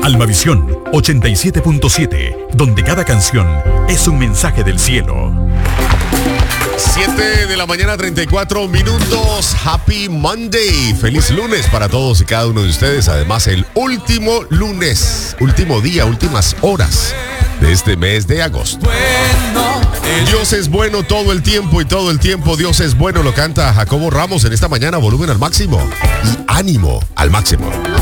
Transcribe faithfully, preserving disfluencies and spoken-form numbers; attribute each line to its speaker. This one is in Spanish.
Speaker 1: Almavisión ochenta y siete punto siete, donde cada canción es un mensaje del cielo.
Speaker 2: siete de la mañana, treinta y cuatro minutos. Happy Monday. Feliz lunes para todos y cada uno de ustedes. Además, el último lunes, último día, últimas horas de este mes de agosto. Dios es bueno todo el tiempo y todo el tiempo Dios es bueno. Lo canta Jacobo Ramos en esta mañana, volumen al máximo y ánimo al máximo.